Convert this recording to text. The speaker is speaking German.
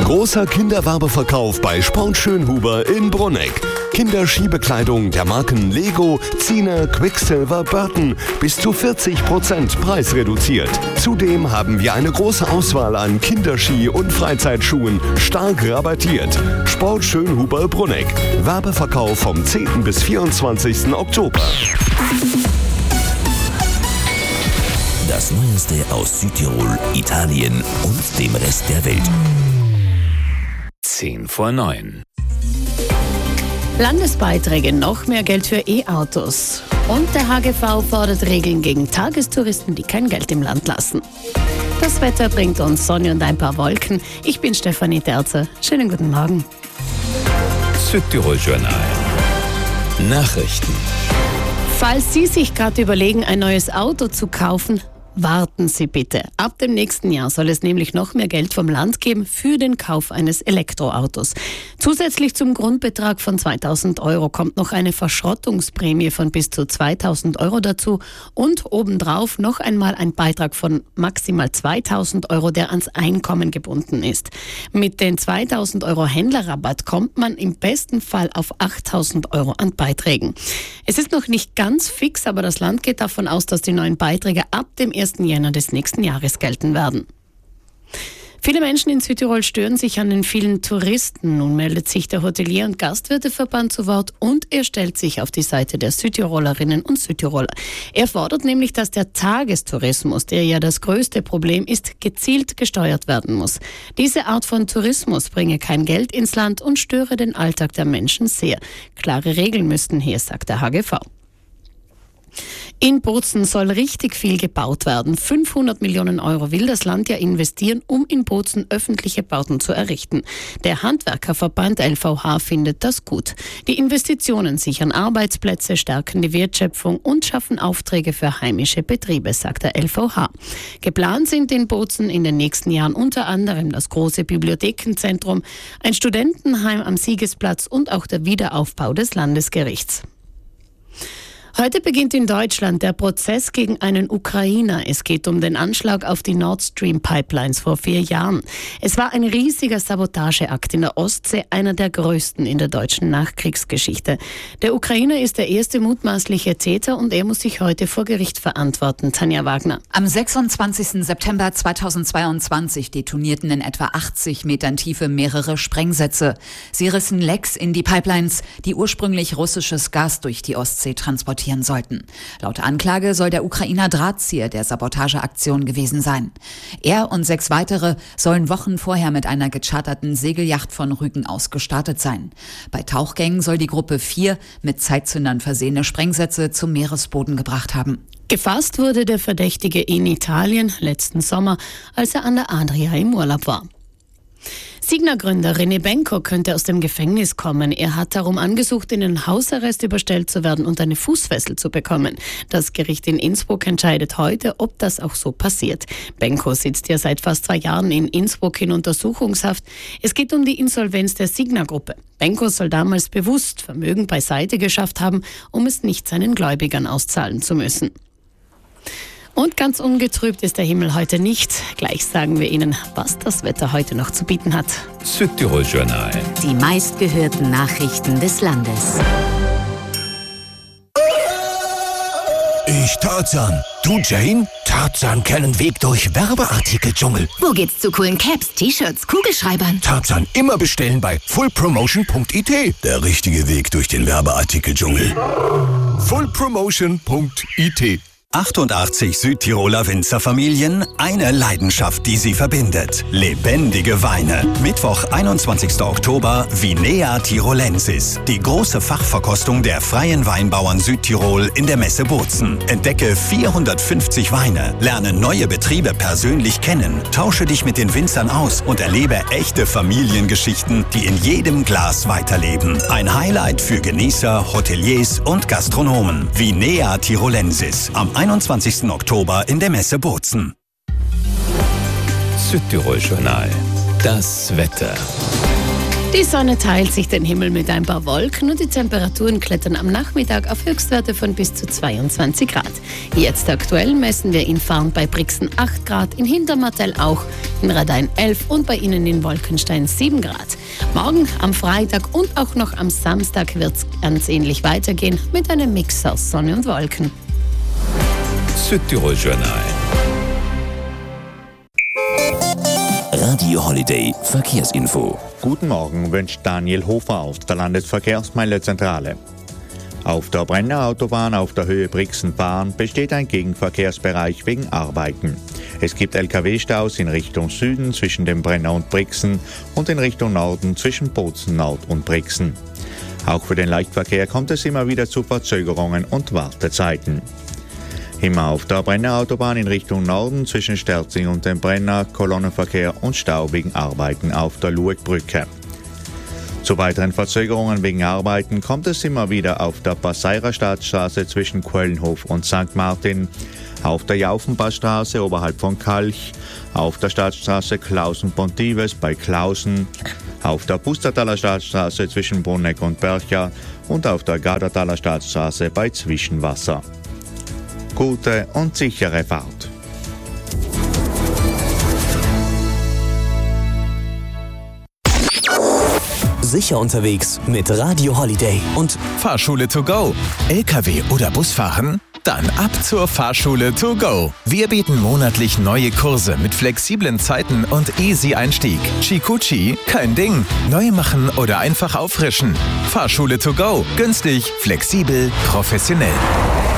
Großer Kinderwerbeverkauf bei Sport Schönhuber in Brunegg. Kinderskibekleidung der Marken Lego, Zine, Quicksilver, Burton bis zu 40% preisreduziert. Zudem haben wir eine große Auswahl an Kinderski- und Freizeitschuhen, stark rabattiert. Sport Schönhuber Brunegg. Werbeverkauf vom 10. bis 24. Oktober. Das Neueste aus Südtirol, Italien und dem Rest der Welt. 8:50. Landesbeiträge, noch mehr Geld für E-Autos. Und der HGV fordert Regeln gegen Tagestouristen, die kein Geld im Land lassen. Das Wetter bringt uns Sonne und ein paar Wolken. Ich bin Stefanie Terzer. Schönen guten Morgen. Südtirol Journal. Nachrichten. Falls Sie sich gerade überlegen, ein neues Auto zu kaufen, warten Sie bitte. Ab dem nächsten Jahr soll es nämlich noch mehr Geld vom Land geben für den Kauf eines Elektroautos. Zusätzlich zum Grundbetrag von 2.000 Euro kommt noch eine Verschrottungsprämie von bis zu 2.000 Euro dazu und obendrauf noch einmal ein Beitrag von maximal 2.000 Euro, der ans Einkommen gebunden ist. Mit den 2.000 Euro Händlerrabatt kommt man im besten Fall auf 8.000 Euro an Beiträgen. Es ist noch nicht ganz fix, aber das Land geht davon aus, dass die neuen Beiträge ab dem 1. Jänner des nächsten Jahres gelten werden. Viele Menschen in Südtirol stören sich an den vielen Touristen. Nun meldet sich der Hotelier- und Gastwirteverband zu Wort und er stellt sich auf die Seite der Südtirolerinnen und Südtiroler. Er fordert nämlich, dass der Tagestourismus, der ja das größte Problem ist, gezielt gesteuert werden muss. Diese Art von Tourismus bringe kein Geld ins Land und störe den Alltag der Menschen sehr. Klare Regeln müssten her, sagt der HGV. In Bozen soll richtig viel gebaut werden. 500 Millionen Euro will das Land ja investieren, um in Bozen öffentliche Bauten zu errichten. Der Handwerkerverband LVH findet das gut. Die Investitionen sichern Arbeitsplätze, stärken die Wertschöpfung und schaffen Aufträge für heimische Betriebe, sagt der LVH. Geplant sind in Bozen in den nächsten Jahren unter anderem das große Bibliothekenzentrum, ein Studentenheim am Siegesplatz und auch der Wiederaufbau des Landesgerichts. Heute beginnt in Deutschland der Prozess gegen einen Ukrainer. Es geht um den Anschlag auf die Nord Stream Pipelines vor 4 Jahren. Es war ein riesiger Sabotageakt in der Ostsee, einer der größten in der deutschen Nachkriegsgeschichte. Der Ukrainer ist der erste mutmaßliche Täter und er muss sich heute vor Gericht verantworten. Tanja Wagner. Am 26. September 2022 detonierten in etwa 80 Metern Tiefe mehrere Sprengsätze. Sie rissen Lecks in die Pipelines, die ursprünglich russisches Gas durch die Ostsee transportieren sollten. Laut Anklage soll der Ukrainer Drahtzieher der Sabotageaktion gewesen sein. Er und 6 weitere sollen Wochen vorher mit einer gecharterten Segelyacht von Rügen aus gestartet sein. Bei Tauchgängen soll die Gruppe 4 mit Zeitzündern versehene Sprengsätze zum Meeresboden gebracht haben. Gefasst wurde der Verdächtige in Italien letzten Sommer, als er an der Adria im Urlaub war. Signa-Gründer René Benko könnte aus dem Gefängnis kommen. Er hat darum angesucht, in den Hausarrest überstellt zu werden und eine Fußfessel zu bekommen. Das Gericht in Innsbruck entscheidet heute, ob das auch so passiert. Benko sitzt ja seit fast 2 Jahren in Innsbruck in Untersuchungshaft. Es geht um die Insolvenz der Signa-Gruppe. Benko soll damals bewusst Vermögen beiseite geschafft haben, um es nicht seinen Gläubigern auszahlen zu müssen. Und ganz ungetrübt ist der Himmel heute nicht. Gleich sagen wir Ihnen, was das Wetter heute noch zu bieten hat. Südtirol Journal. Die meistgehörten Nachrichten des Landes. Ich Tarzan. Du Jane? Tarzan kennen Weg durch Werbeartikeldschungel. Wo geht's zu coolen Caps, T-Shirts, Kugelschreibern? Tarzan immer bestellen bei fullpromotion.it. Der richtige Weg durch den Werbeartikeldschungel. fullpromotion.it. 88 Südtiroler Winzerfamilien, eine Leidenschaft, die sie verbindet. Lebendige Weine. Mittwoch, 21. Oktober, Vinea Tirolensis. Die große Fachverkostung der Freien Weinbauern Südtirol in der Messe Bozen. Entdecke 450 Weine, lerne neue Betriebe persönlich kennen, tausche dich mit den Winzern aus und erlebe echte Familiengeschichten, die in jedem Glas weiterleben. Ein Highlight für Genießer, Hoteliers und Gastronomen. Vinea Tirolensis. Am 21. Oktober in der Messe Bozen. Südtirol Journal. Das Wetter. Die Sonne teilt sich den Himmel mit ein paar Wolken und die Temperaturen klettern am Nachmittag auf Höchstwerte von bis zu 22 Grad. Jetzt aktuell messen wir in Farn bei Brixen 8 Grad, in Hintermartell auch, in Radein 11 und bei Ihnen in Wolkenstein 7 Grad. Morgen am Freitag und auch noch am Samstag wird es ganz ähnlich weitergehen mit einem Mix aus Sonne und Wolken. Südtirol Journal. Radio Holiday Verkehrsinfo. Guten Morgen, wünscht Daniel Hofer aus der Landesverkehrsmeldezentrale. Auf der Brenner Autobahn auf der Höhe Brixen-Farn besteht ein Gegenverkehrsbereich wegen Arbeiten. Es gibt LKW-Staus in Richtung Süden zwischen dem Brenner und Brixen und in Richtung Norden zwischen Bozen Nord und Brixen. Auch für den Leichtverkehr kommt es immer wieder zu Verzögerungen und Wartezeiten. Immer auf der Brenner Autobahn in Richtung Norden zwischen Sterzing und dem Brenner Kolonnenverkehr und Stau wegen Arbeiten auf der Luegbrücke. Zu weiteren Verzögerungen wegen Arbeiten kommt es immer wieder auf der Passeirer Stadtstraße zwischen Quöllenhof und St. Martin, auf der Jaufenpassstraße oberhalb von Kalch, auf der Stadtstraße Klausen-Pontives bei Klausen, auf der Pustertaler Stadtstraße zwischen Bruneck und Bercha und auf der Gardertaler Stadtstraße bei Zwischenwasser. Gute und sichere Fahrt. Sicher unterwegs mit Radio Holiday und Fahrschule to go. LKW oder Busfahren? Dann ab zur Fahrschule to go. Wir bieten monatlich neue Kurse mit flexiblen Zeiten und easy Einstieg. Chikuchi, kein Ding. Neu machen oder einfach auffrischen. Fahrschule to go. Günstig, flexibel, professionell.